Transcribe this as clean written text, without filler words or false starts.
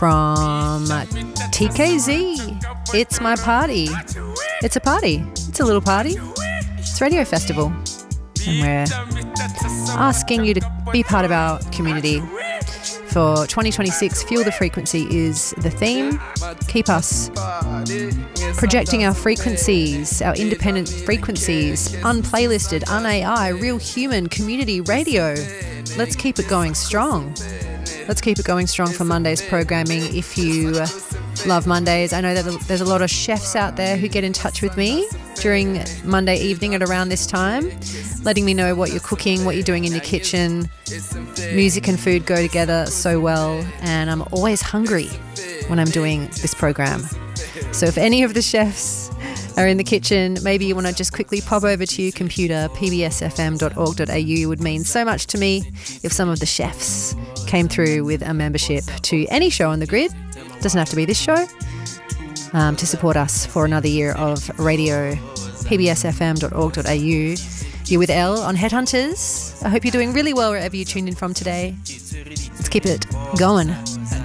from TKZ. It's my party. It's a party. It's a little party. It's Radio Festival. And we're asking you to be part of our community. For 2026, Fuel the Frequency is the theme. Keep us projecting our frequencies, our independent frequencies, unplaylisted, un-AI, real human community radio. Let's keep it going strong. Let's keep it going strong for Monday's programming. If you love Mondays, I know that there's a lot of chefs out there who get in touch with me during Monday evening at around this time, letting me know what you're cooking, what you're doing in your kitchen. Music and food go together so well, and I'm always hungry when I'm doing this program. So if any of the chefs are in the kitchen, maybe you want to just quickly pop over to your computer, pbsfm.org.au. would mean so much to me if some of the chefs came through with a membership to any show on the grid. Doesn't have to be this show, to support us for another year of radio. pbsfm.org.au. You're with Elle on Headhunters. I hope you're doing really well wherever you tuned in from today. Let's keep it going.